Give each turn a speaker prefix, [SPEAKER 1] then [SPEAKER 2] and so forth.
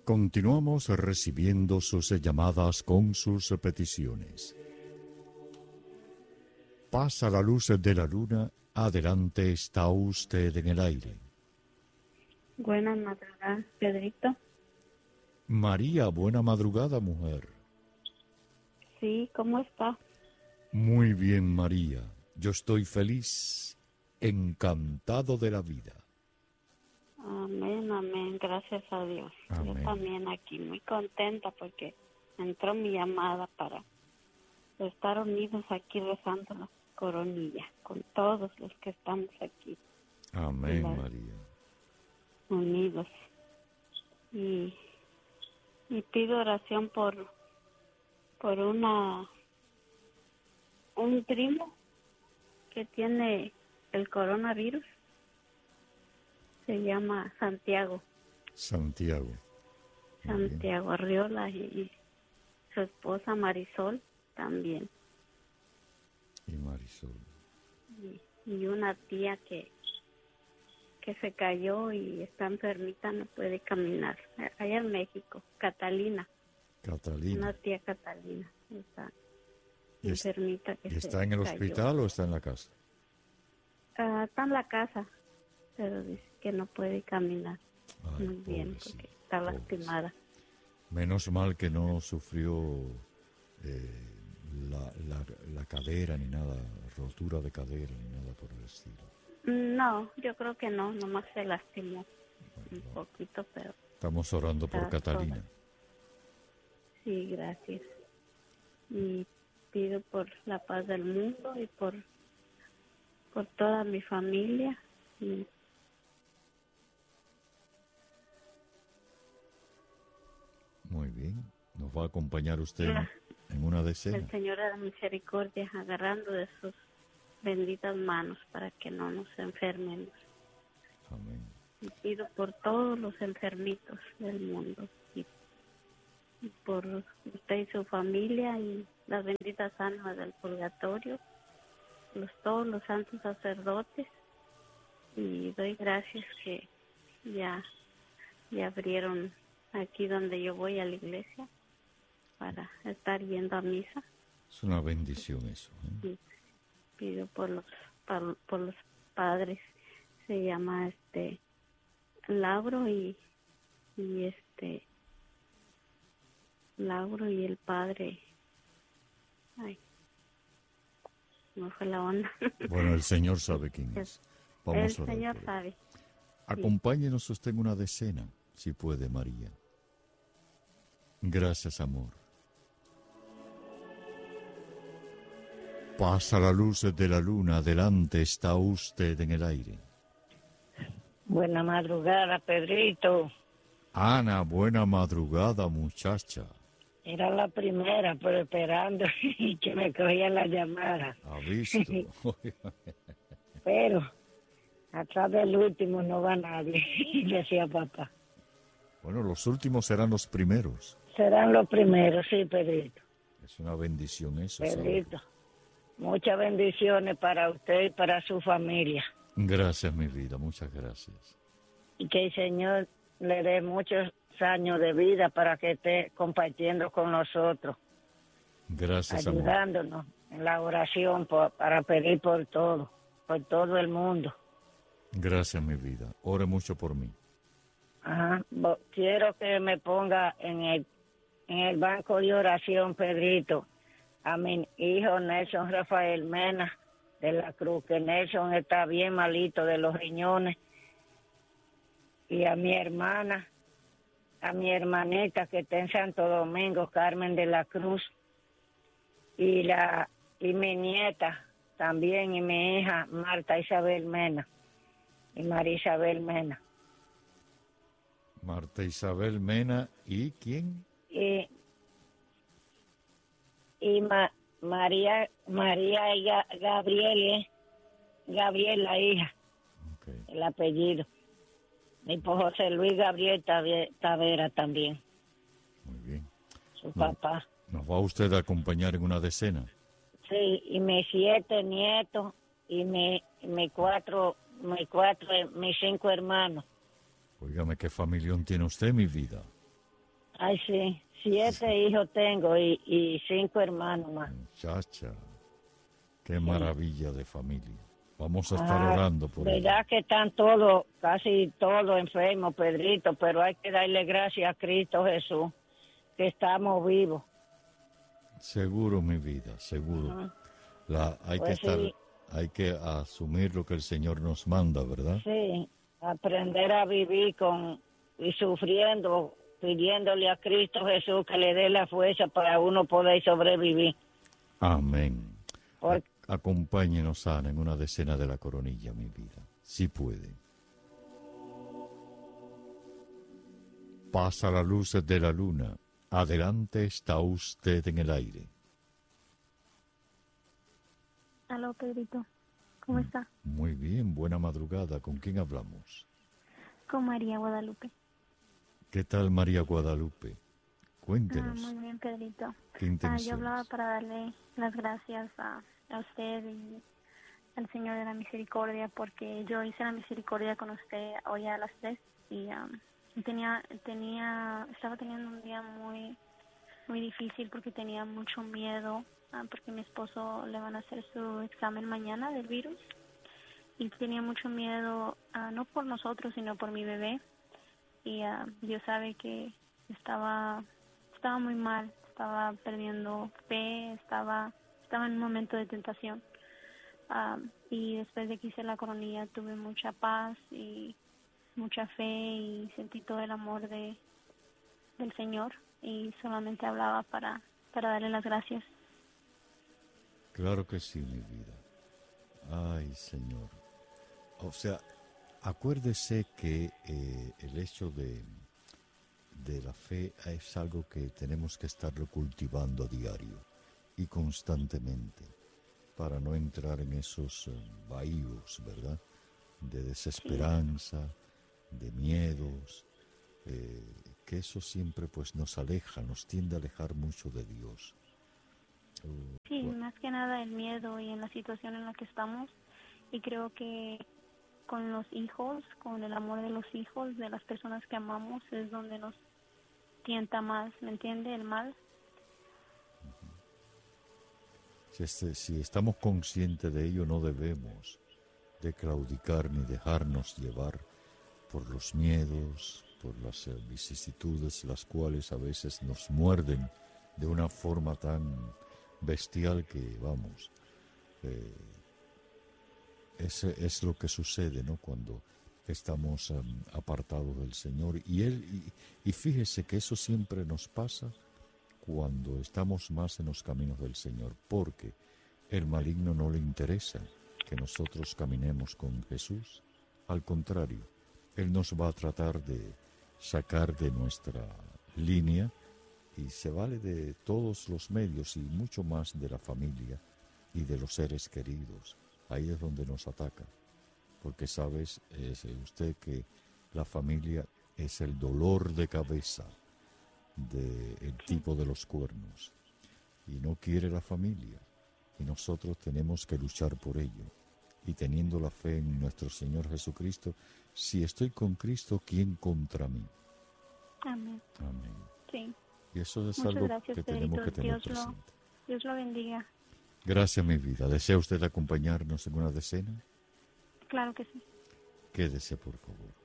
[SPEAKER 1] Continuamos recibiendo sus llamadas con sus peticiones. Pasa la luz de la luna, adelante está usted en el aire.
[SPEAKER 2] Buenas madrugadas, Pedrito.
[SPEAKER 1] María, buena madrugada, mujer.
[SPEAKER 2] Sí, ¿cómo está?
[SPEAKER 1] Muy bien, María. Yo estoy feliz, encantado de la vida.
[SPEAKER 2] Amén, amén, gracias a Dios.
[SPEAKER 1] Amén.
[SPEAKER 2] Yo también aquí muy contenta porque entró mi llamada para estar unidos aquí rezando la coronilla con todos los que estamos aquí.
[SPEAKER 1] Amén, María.
[SPEAKER 2] Unidos. Y pido oración por un primo que tiene el coronavirus. Se llama Santiago.
[SPEAKER 1] Santiago
[SPEAKER 2] Arriola y su esposa Marisol también.
[SPEAKER 1] Y Marisol.
[SPEAKER 2] Y una tía que se cayó y está enfermita, no puede caminar. Allá en México, Catalina. Una tía Catalina. Está enfermita que
[SPEAKER 1] ¿Está en el
[SPEAKER 2] cayó.
[SPEAKER 1] hospital o está en la casa?
[SPEAKER 2] Está en la casa, pero dice que no puede caminar.
[SPEAKER 1] Ay,
[SPEAKER 2] muy bien, porque está lastimada.
[SPEAKER 1] Menos mal que no sufrió la cadera ni nada, rotura de cadera ni nada por el estilo.
[SPEAKER 2] No, yo creo que no, nomás se lastimó un poquito, pero...
[SPEAKER 1] Estamos orando por Catalina.
[SPEAKER 2] Todo. Sí, gracias. Y pido por la paz del mundo y por toda mi familia. Y
[SPEAKER 1] muy bien. ¿Nos va a acompañar usted en una decena?
[SPEAKER 2] El Señor de la Misericordia, agarrando de sus benditas manos para que no nos enfermemos.
[SPEAKER 1] Amén.
[SPEAKER 2] Y pido por todos los enfermitos del mundo y por usted y su familia y las benditas almas del purgatorio, todos los santos sacerdotes, y doy gracias que ya abrieron aquí donde yo voy a la iglesia para estar yendo a misa.
[SPEAKER 1] Es una bendición eso.
[SPEAKER 2] Y pido por los padres, se llama Lauro y Lauro y el padre, no fue la onda.
[SPEAKER 1] Bueno, el Señor sabe quién es. Vamos a orar.
[SPEAKER 2] El Señor sabe.
[SPEAKER 1] Acompáñenos usted en una decena, si puede, María. Gracias, amor. Pasa la luz de la luna, adelante está usted en el aire.
[SPEAKER 3] Buena madrugada, Pedrito.
[SPEAKER 1] Ana, buena madrugada, muchacha.
[SPEAKER 3] Era la primera, pero esperando que me cogía la llamada.
[SPEAKER 1] ¿Ha visto?
[SPEAKER 3] Pero atrás del último no va nadie, decía papá.
[SPEAKER 1] Bueno, los últimos serán los primeros.
[SPEAKER 3] Serán los primeros, sí, Pedrito.
[SPEAKER 1] Es una bendición eso.
[SPEAKER 3] Pedrito, muchas bendiciones para usted y para su familia.
[SPEAKER 1] Gracias, mi vida, muchas gracias.
[SPEAKER 3] Y que el Señor le dé muchos años de vida para que esté compartiendo con nosotros.
[SPEAKER 1] Gracias,
[SPEAKER 3] ayudándonos
[SPEAKER 1] amor.
[SPEAKER 3] En la oración para pedir por todo el mundo.
[SPEAKER 1] Gracias, mi vida. Ore mucho por mí.
[SPEAKER 3] Ajá. Quiero que me ponga en el banco de oración, Pedrito, a mi hijo Nelson Rafael Mena de la Cruz, que Nelson está bien malito de los riñones, y a mi hermana, a mi hermanita que está en Santo Domingo, Carmen de la Cruz, y mi nieta también, y mi hija Marta Isabel Mena y María Isabel Mena.
[SPEAKER 1] Marta Isabel Mena, ¿y quién?
[SPEAKER 3] Y María y Gabriel, la hija, okay. El apellido. Y por José Luis Gabriel Tavera también.
[SPEAKER 1] Muy bien.
[SPEAKER 3] Su papá.
[SPEAKER 1] ¿Nos va usted a acompañar en una decena?
[SPEAKER 3] Sí, y mis 7 nietos y mis 5 hermanos.
[SPEAKER 1] Óigame, ¿qué familión tiene usted, mi vida?
[SPEAKER 3] Ay, sí, 7 hijos tengo y 5 hermanos más.
[SPEAKER 1] Muchacha, qué maravilla de familia. Vamos a estar orando por
[SPEAKER 3] verdad
[SPEAKER 1] ella.
[SPEAKER 3] que están todos, casi todos enfermos, Pedrito, pero hay que darle gracias a Cristo Jesús, que estamos vivos.
[SPEAKER 1] Seguro, mi vida, seguro.
[SPEAKER 3] Pues sí.
[SPEAKER 1] Hay que asumir lo que el Señor nos manda, ¿verdad?
[SPEAKER 3] Sí, aprender a vivir y sufriendo, pidiéndole a Cristo Jesús que le dé la fuerza para uno poder sobrevivir.
[SPEAKER 1] Amén. Acompáñenos, Ana, en una decena de la coronilla, mi vida, si puede. Pasa la luz de la luna. Adelante está usted en el aire.
[SPEAKER 4] Aló, Pedrito. ¿Cómo está?
[SPEAKER 1] Muy bien, buena madrugada. ¿Con quién hablamos?
[SPEAKER 4] Con María Guadalupe.
[SPEAKER 1] ¿Qué tal, María Guadalupe? Cuéntenos.
[SPEAKER 4] Muy bien, Pedrito.
[SPEAKER 1] ¿Qué intenciones?
[SPEAKER 4] Yo hablaba para darle las gracias a usted y al Señor de la Misericordia, porque yo hice la misericordia con usted hoy a las 3 y estaba teniendo un día muy muy difícil porque tenía mucho miedo, porque mi esposo le van a hacer su examen mañana del virus y tenía mucho miedo, no por nosotros sino por mi bebé, y Dios sabe que estaba muy mal, estaba perdiendo fe, estaba en un momento de tentación, y después de que hice la coronilla tuve mucha paz y mucha fe y sentí todo el amor del Señor, y solamente hablaba para darle las gracias.
[SPEAKER 1] Claro que sí, mi vida. Ay, Señor. O sea, acuérdese que el hecho de la fe es algo que tenemos que estarlo cultivando a diario y constantemente para no entrar en esos vacíos, ¿verdad? De desesperanza, de miedos, que eso siempre pues nos aleja, nos tiende a alejar mucho de Dios.
[SPEAKER 4] Sí, más que nada el miedo y en la situación en la que estamos, y creo que con los hijos, con el amor de los hijos, de las personas que amamos, es donde nos tienta más, ¿me entiende? El mal.
[SPEAKER 1] Si estamos conscientes de ello, no debemos de claudicar ni dejarnos llevar por los miedos, por las vicisitudes, las cuales a veces nos muerden de una forma tan bestial que, vamos, es lo que sucede, ¿no? Cuando estamos apartados del Señor. Y fíjese que eso siempre nos pasa cuando estamos más en los caminos del Señor, porque el maligno no le interesa que nosotros caminemos con Jesús. Al contrario, Él nos va a tratar de sacar de nuestra línea, y se vale de todos los medios y mucho más de la familia y de los seres queridos. Ahí es donde nos ataca, porque sabes usted que la familia es el dolor de cabeza del tipo de los cuernos, y no quiere la familia, y nosotros tenemos que luchar por ello, y teniendo la fe en nuestro Señor Jesucristo. Si estoy con Cristo, ¿quién contra mí?
[SPEAKER 4] Amén.
[SPEAKER 1] Amén.
[SPEAKER 4] Sí.
[SPEAKER 1] Y eso es
[SPEAKER 4] Muchas
[SPEAKER 1] algo
[SPEAKER 4] gracias,
[SPEAKER 1] que
[SPEAKER 4] Pedrito.
[SPEAKER 1] tenemos que tener presente.
[SPEAKER 4] Dios lo bendiga.
[SPEAKER 1] Gracias, mi vida. ¿Desea usted acompañarnos en una decena?
[SPEAKER 4] Claro que sí.
[SPEAKER 1] Quédese, por favor.